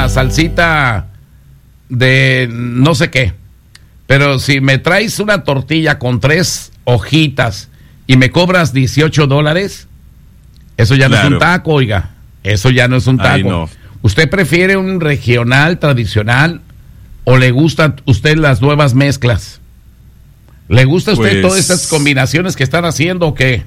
salsita de no sé qué. Pero si me traes una tortilla con 3 hojitas y me cobras $18, eso ya no es un taco, oiga. Eso ya no es un taco. Ay, no. ¿Usted prefiere un regional tradicional o le gustan a usted las nuevas mezclas? ¿Le gusta a usted todas estas combinaciones que están haciendo o qué?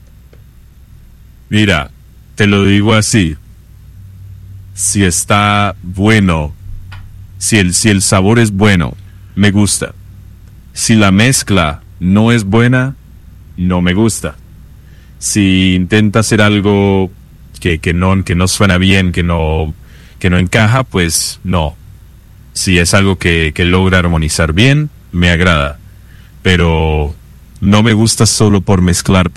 Mira, te lo digo así. Si está bueno, si el sabor es bueno, me gusta. Si la mezcla no es buena, no me gusta. Si intenta hacer algo que no suena bien, que no encaja, pues no. Si es algo que logra armonizar bien, me agrada. Pero no me gusta solo por mezclar.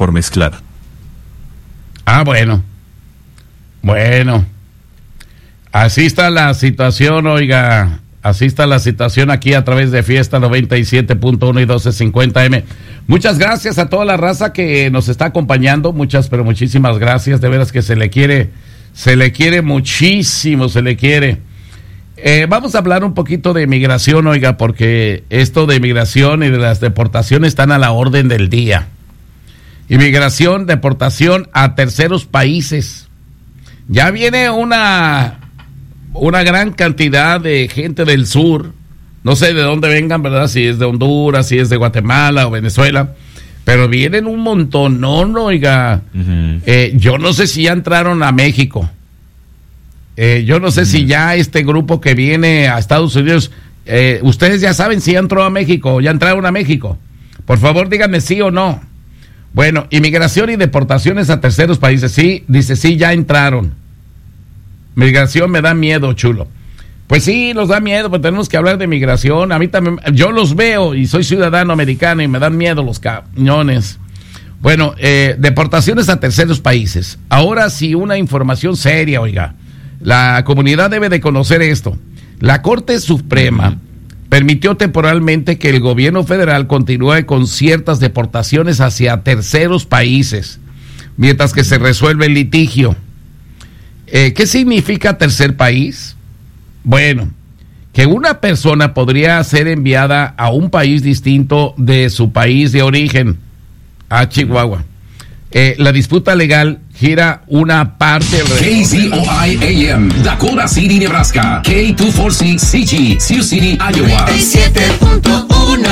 Ah, bueno. Bueno. Así está la situación, oiga. Así está la situación aquí a través de Fiesta 97.1 y 1250M. Muchas gracias a toda la raza que nos está acompañando. Pero muchísimas gracias. De veras que se le quiere muchísimo, se le quiere. Vamos a hablar un poquito de migración, oiga, porque esto de migración y de las deportaciones están a la orden del día. Inmigración, deportación a terceros países. Ya viene una gran cantidad de gente del sur, no sé de dónde vengan, ¿verdad? Si es de Honduras, si es de Guatemala o Venezuela, pero vienen un montón, no, oiga. Uh-huh. Yo no sé si ya entraron a México. Yo no sé si ya este grupo que viene a Estados Unidos, ustedes ya saben si ya entró a México, ya entraron a México. Por favor, díganme sí o no. Bueno, inmigración y deportaciones a terceros países, sí, dice sí, ya entraron. Migración me da miedo, chulo. Pues sí, nos da miedo, pero tenemos que hablar de migración. A mí también, yo los veo y soy ciudadano americano y me dan miedo los cañones. Bueno, deportaciones a terceros países. Ahora sí, una información seria, oiga. La comunidad debe de conocer esto. La Corte Suprema permitió temporalmente que el gobierno federal continúe con ciertas deportaciones hacia terceros países, mientras que se resuelve el litigio. ¿Qué significa tercer país? Bueno, que una persona podría ser enviada a un país distinto de su país de origen, a Chihuahua. La disputa legal gira una parte... KZOI AM, Dakota City, Nebraska. K246CG, Sioux City, Iowa. 97.1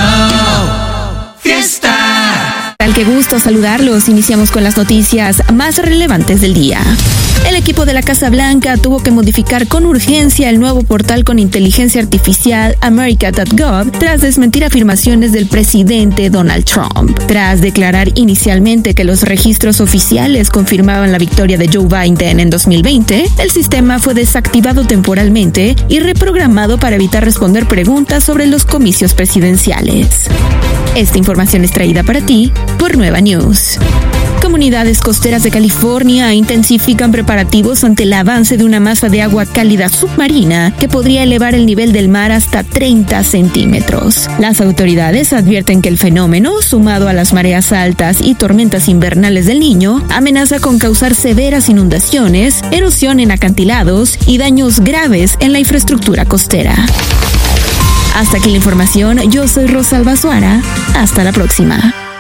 Fiesta. Qué gusto saludarlos. Iniciamos con las noticias más relevantes del día. El equipo de la Casa Blanca tuvo que modificar con urgencia el nuevo portal con inteligencia artificial America.gov tras desmentir afirmaciones del presidente Donald Trump. Tras declarar inicialmente que los registros oficiales confirmaban la victoria de Joe Biden en 2020, el sistema fue desactivado temporalmente y reprogramado para evitar responder preguntas sobre los comicios presidenciales. Esta información es traída para ti por Nueva News. Comunidades costeras de California intensifican preparativos ante el avance de una masa de agua cálida submarina que podría elevar el nivel del mar hasta 30 centímetros. Las autoridades advierten que el fenómeno, sumado a las mareas altas y tormentas invernales del Niño, amenaza con causar severas inundaciones, erosión en acantilados y daños graves en la infraestructura costera. Hasta aquí la información, yo soy Rosalba Suara. Hasta la próxima.